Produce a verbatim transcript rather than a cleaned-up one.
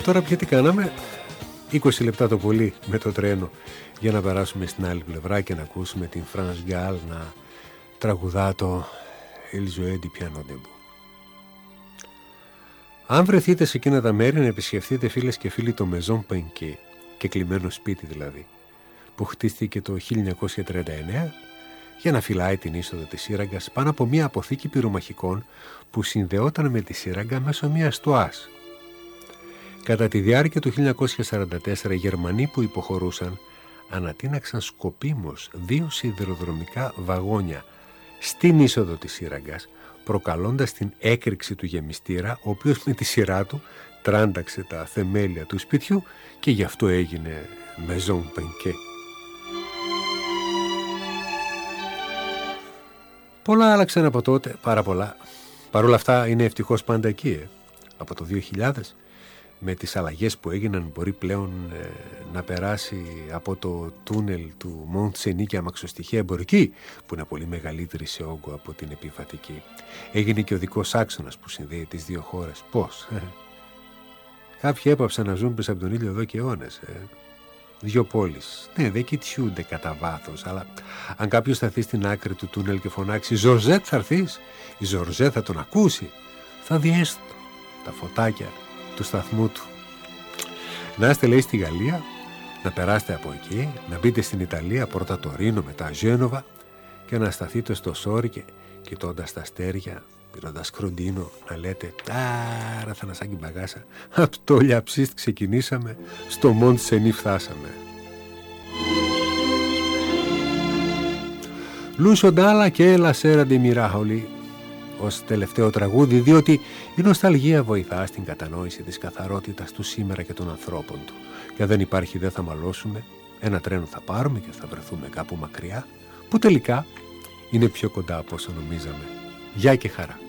Τώρα πια τι κάναμε? είκοσι λεπτά το πολύ με το τρένο για να περάσουμε στην άλλη πλευρά και να ακούσουμε την France Gall να τραγουδά το Il jouait du piano debout. Αν βρεθείτε σε εκείνα τα μέρη, να επισκεφτείτε, φίλες και φίλοι, το Maison Penquet, και κλειμένο σπίτι δηλαδή, που χτίστηκε το χίλια εννιακόσια τριάντα εννέα για να φυλάει την είσοδο της σύραγγας πάνω από μια αποθήκη πυρομαχικών που συνδεόταν με τη σύραγγα μέσω μιας τοάς. Κατά τη διάρκεια του χίλια εννιακόσια σαράντα τέσσερα, οι Γερμανοί που υποχωρούσαν ανατείναξαν σκοπίμως δύο σιδηροδρομικά βαγόνια στην είσοδο της σύραγγας, προκαλώντας την έκρηξη του γεμιστήρα, ο οποίος με τη σειρά του τράνταξε τα θεμέλια του σπιτιού και γι' αυτό έγινε Maison Penquet. Πολλά άλλαξαν από τότε, πάρα πολλά. Παρ' όλα αυτά είναι ευτυχώς πάντα εκεί. Ε. Από το δύο χιλιάδες, με τις αλλαγές που έγιναν, μπορεί πλέον ε, να περάσει από το τούνελ του Μοντ Σενί αμαξοστοιχεία εμπορική, που είναι πολύ μεγαλύτερη σε όγκο από την επιβατική. Έγινε και ο δικός άξονας που συνδέει τις δύο χώρες. Πώς? Κάποιοι έπαψαν να ζουν πίσω από τον ήλιο εδώ και αιώνες. Ε. Δύο πόλεις. Ναι, δεν κοιτιούνται κατά βάθος, αλλά αν κάποιος σταθεί στην άκρη του τούνελ και φωνάξει «Ζορζέτ, θα έρθεις?» η Ζορζέτ θα τον ακούσει. Θα δει έστω τα φωτάκια του σταθμού του. Να είστε, λέει, στη Γαλλία, να περάσετε από εκεί, να μπείτε στην Ιταλία, πρώτα το Ρήνο, μετά Γένοβα, και να σταθείτε στο Σόρι και κοιτώντας τα αστέρια, πίνοντας κροντίνο, να λέτε «Άρα θα σαν την μπαγάσα, από το Λιαψίστ ξεκινήσαμε, στο Μοντ Σενί φτάσαμε». Λούσο Ντάλα και La Sera de Mirajoli ως τελευταίο τραγούδι, διότι η νοσταλγία βοηθά στην κατανόηση της καθαρότητας του σήμερα και των ανθρώπων του. Και αν δεν υπάρχει, δεν θα μαλώσουμε, ένα τρένο θα πάρουμε και θα βρεθούμε κάπου μακριά, που τελικά είναι πιο κοντά από όσο νομίζαμε. Γεια και χαρά.